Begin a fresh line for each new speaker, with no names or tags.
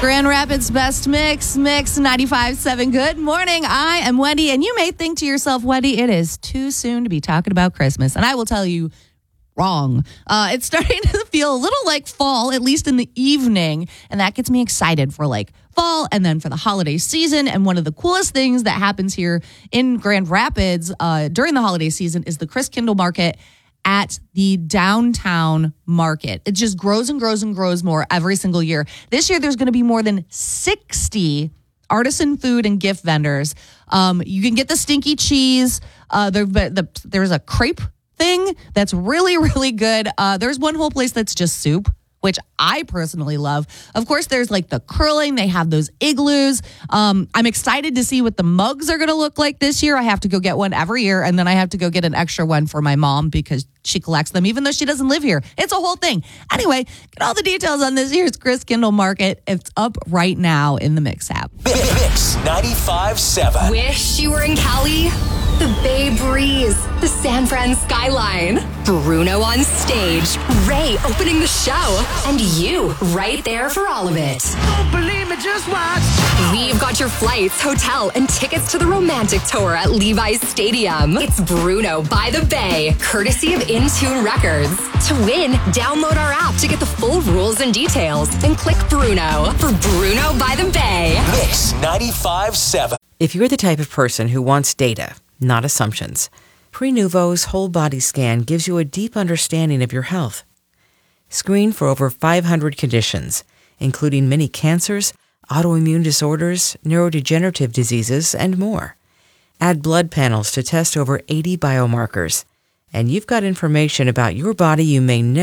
Grand Rapids Best Mix 95.7. Good morning. I am Wendy, and you may think to yourself, Wendy, it is too soon to be talking about Christmas. And I will tell you, wrong. It's starting to feel a little like fall, at least in the evening, and that gets me excited for like fall and then for the holiday season. And one of the coolest things that happens here in Grand Rapids during the holiday season is the Christkindl Market at the downtown market. It just grows and grows and grows more every single year. This year, there's going to be more than 60 artisan food and gift vendors. You can get the stinky cheese. There's a crepe thing that's really, really good. There's one whole place that's just soup, which I personally love. Of course, there's like the curling. They have those igloos. I'm excited to see what the mugs are going to look like this year. I have to go get one every year, and then I have to go get an extra one for my mom because she collects them, even though she doesn't live here. It's a whole thing. Anyway, get all the details on this year's Christkindl Market. It's up right now in the Mix app.
Mix 95.7.
Wish you were in Cali? The Bay Breeze, the San Fran skyline, Bruno on stage, Ray opening the show, and you right there for all of it.
Don't believe me, just watch.
We've got your flights, hotel, and tickets to the romantic tour at Levi's Stadium. It's Bruno by the Bay, courtesy of Intune Records. To win, download our app to get the full rules and details, and click Bruno for Bruno by the Bay.
Mix 95.7.
If you're the type of person who wants data, not assumptions, Prenuvo's whole body scan gives you a deep understanding of your health. Screen for over 500 conditions, including many cancers, autoimmune disorders, neurodegenerative diseases, and more. Add blood panels to test over 80 biomarkers, and you've got information about your body you may never